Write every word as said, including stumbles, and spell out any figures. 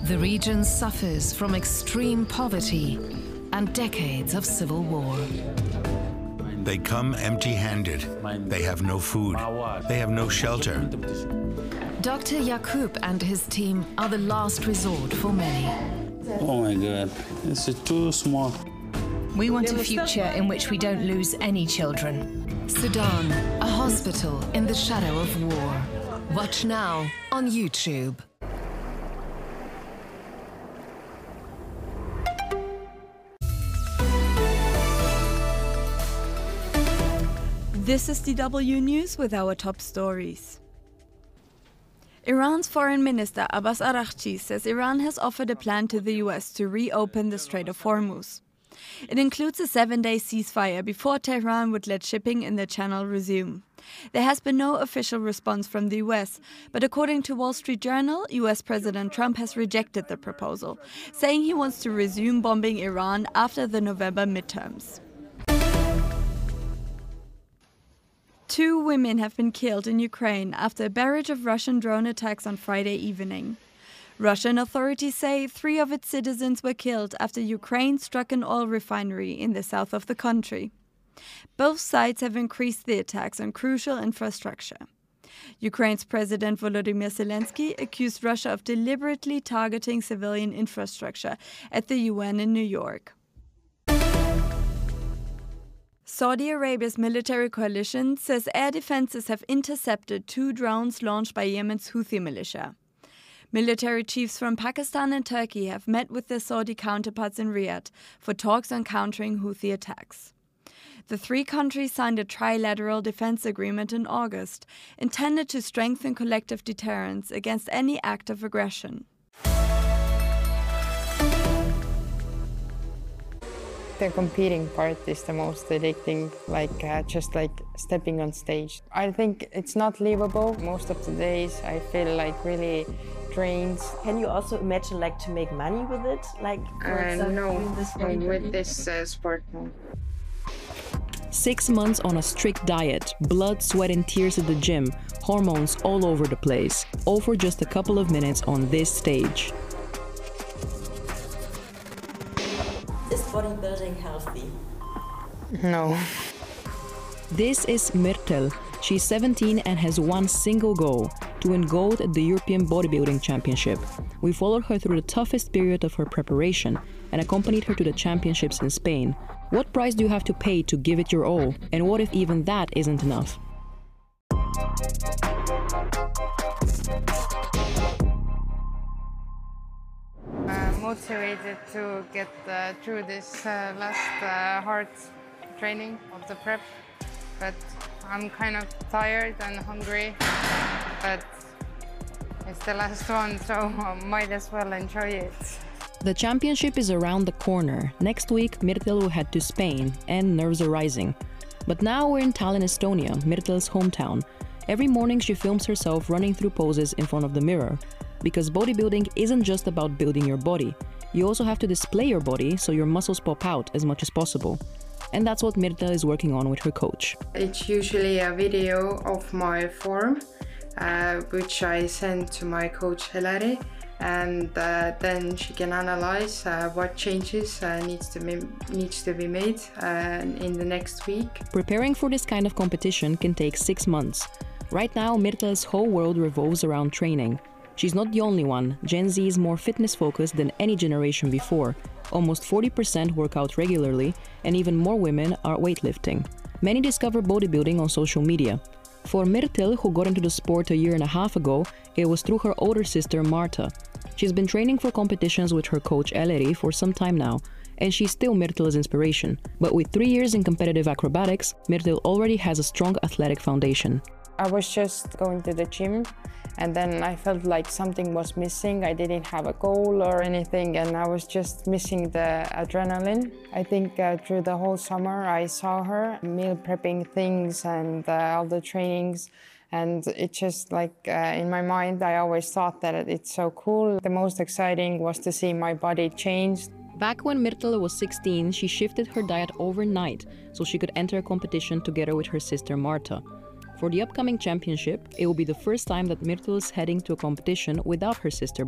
The region suffers from extreme poverty and decades of civil war. They come empty-handed. They have no food. They have no shelter. Doctor Jakub and his team are the last resort for many. Oh my God, it's too small. We want a future in which we don't lose any children. Sudan, a hospital in the shadow of war. Watch now on YouTube. This is D W News with our top stories. Iran's Foreign Minister Abbas Araghchi says Iran has offered a plan to the U S to reopen the Strait of Hormuz. It includes a seven-day ceasefire before Tehran would let shipping in the channel resume. There has been no official response from the U S, but according to Wall Street Journal, U S President Trump has rejected the proposal, saying he wants to resume bombing Iran after the November midterms. Two women have been killed in Ukraine after a barrage of Russian drone attacks on Friday evening. Russian authorities say three of its citizens were killed after Ukraine struck an oil refinery in the south of the country. Both sides have increased the attacks on crucial infrastructure. Ukraine's President Volodymyr Zelensky accused Russia of deliberately targeting civilian infrastructure at the U N in New York. Saudi Arabia's military coalition says air defenses have intercepted two drones launched by Yemen's Houthi militia. Military chiefs from Pakistan and Turkey have met with their Saudi counterparts in Riyadh for talks on countering Houthi attacks. The three countries signed a trilateral defense agreement in August, intended to strengthen collective deterrence against any act of aggression. The competing part is the most addicting, like uh, just like stepping on stage. I think it's not livable. Most of the days I feel like really drained. Can you also imagine like to make money with it? Like for uh, example, no, this with this uh, sport, no. Six months on a strict diet, blood, sweat and tears at the gym, hormones all over the place, all for just a couple of minutes on this stage. Is bodybuilding healthy? No. This is Mirtel. She's seventeen and has one single goal, to win gold at the European Bodybuilding Championship. We followed her through the toughest period of her preparation and accompanied her to the championships in Spain. What price do you have to pay to give it your all? And what if even that isn't enough? Motivated to get uh, through this uh, last uh, hard training of the prep, but I'm kind of tired and hungry, but it's the last one, so I might as well enjoy it. The championship is around the corner. Next week, Mirtel will head to Spain, and nerves are rising. But now we're in Tallinn, Estonia, Mirtel's hometown. Every morning she films herself running through poses in front of the mirror. Because bodybuilding isn't just about building your body. You also have to display your body so your muscles pop out as much as possible. And that's what Mirtel is working on with her coach. It's usually a video of my form, uh, which I send to my coach Hilary, and uh, then she can analyze uh, what changes uh, needs to be, needs to be made uh, in the next week. Preparing for this kind of competition can take six months. Right now, Mirtel's whole world revolves around training. She's not the only one. Gen Z is more fitness-focused than any generation before. Almost forty percent work out regularly, and even more women are weightlifting. Many discover bodybuilding on social media. For Mirtel, who got into the sport a year and a half ago, it was through her older sister Marta. She's been training for competitions with her coach Ellery for some time now, and she's still Mirtel's inspiration. But with three years in competitive acrobatics, Mirtel already has a strong athletic foundation. I was just going to the gym, and then I felt like something was missing. I didn't have a goal or anything, and I was just missing the adrenaline. I think uh, through the whole summer I saw her meal prepping things and uh, all the trainings, and it just like uh, in my mind I always thought that it's so cool. The most exciting was to see my body change. Back when Mirtel was sixteen, she shifted her diet overnight so she could enter a competition together with her sister Marta. For the upcoming championship, it will be the first time that Mirtel is heading to a competition without her sister